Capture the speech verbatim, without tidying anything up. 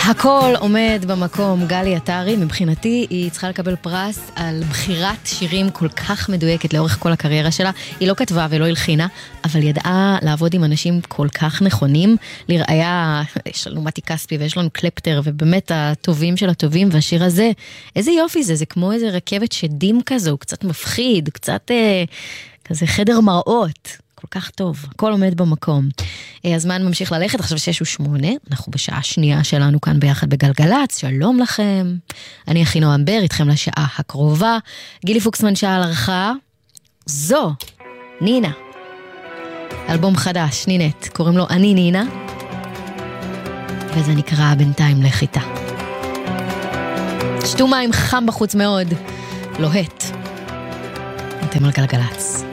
הכל עומד במקום. גלי עטרי, מבחינתי, היא צריכה לקבל פרס על בחירת שירים כל כך מדויקת לאורך כל הקריירה שלה. היא לא כתבה ולא הלחינה, אבל ידעה לעבוד עם אנשים כל כך נכונים. לראיה, יש לנו מתי כספי ויש לנו קלפטר, ובאמת הטובים של הטובים, והשיר הזה, איזה יופי זה, זה כמו איזה רכבת שדים כזו, קצת מפחיד, קצת אה, כזה חדר מראות. כל כך טוב, הכל עומד במקום. הזמן ממשיך ללכת, עכשיו שש ושמונה, אנחנו בשעה שנייה שלנו כאן ביחד בגלגלץ, שלום לכם, אני אחינוע אמבר, איתכם לשעה הקרובה, גילי פוקסמן שאל ערכה, זו, נינה, אלבום חדש, נינט, קוראים לו אני נינה, וזה נקרא בינתיים לחיטה. שתו מים חם בחוץ מאוד, לוהט, אתם על גלגלץ.